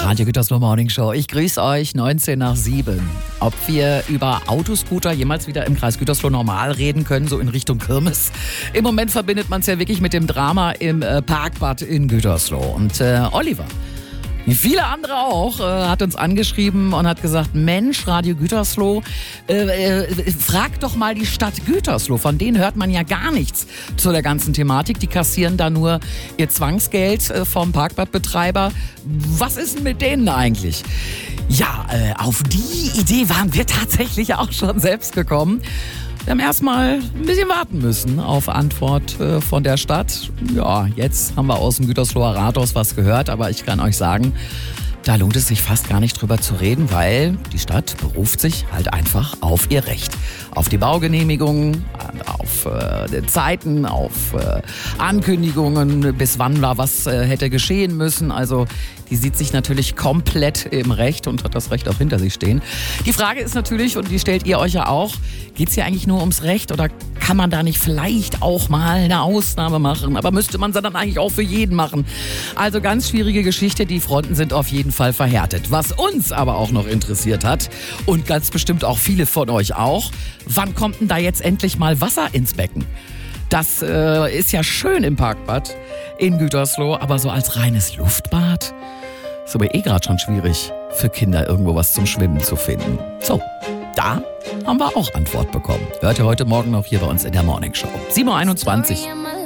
Radio Gütersloh Morning Show. Ich grüße euch 19 nach 7. Ob wir über Autoscooter jemals wieder im Kreis Gütersloh normal reden können, so in Richtung Kirmes? Im Moment verbindet man es ja wirklich mit dem Drama im Parkbad in Gütersloh. Und Oliver, wie viele andere auch, hat uns angeschrieben und hat gesagt, Mensch, Radio Gütersloh, frag doch mal die Stadt Gütersloh. Von denen hört man ja gar nichts zu der ganzen Thematik. Die kassieren da nur ihr Zwangsgeld vom Parkbadbetreiber. Was ist denn mit denen eigentlich? Ja, auf die Idee waren wir tatsächlich auch schon selbst gekommen. Wir haben erstmal ein bisschen warten müssen auf Antwort von der Stadt. Ja, jetzt haben wir aus dem Gütersloher Rathaus was gehört, aber ich kann euch sagen, da lohnt es sich fast gar nicht drüber zu reden, weil die Stadt beruft sich halt einfach auf ihr Recht. Auf die Baugenehmigungen, auf Zeiten, auf Ankündigungen, bis wann da was hätte geschehen müssen. Also die sieht sich natürlich komplett im Recht und hat das Recht auch hinter sich stehen. Die Frage ist natürlich, und die stellt ihr euch ja auch, geht es hier eigentlich nur ums Recht oder kann man da nicht vielleicht auch mal eine Ausnahme machen? Aber müsste man sie dann eigentlich auch für jeden machen? Also ganz schwierige Geschichte, die Fronten sind auf jeden Fall verhärtet. Was uns aber auch noch interessiert hat und ganz bestimmt auch viele von euch auch, wann kommt denn da jetzt endlich mal Wasser ins Becken? Das ist ja schön im Parkbad in Gütersloh, aber so als reines Luftbad ist aber gerade schon schwierig für Kinder irgendwo was zum Schwimmen zu finden. So, da haben wir auch Antwort bekommen. Hört ihr heute Morgen noch hier bei uns in der Morning Show. 7.21 Uhr.